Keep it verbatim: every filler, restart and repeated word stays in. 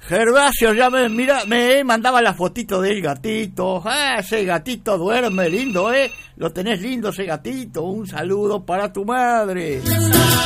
Gervasio ya me, mira, me mandaba la fotito del gatito. Ah, ese gatito duerme lindo, ¿eh? Lo tenés lindo ese gatito. Un saludo para tu madre.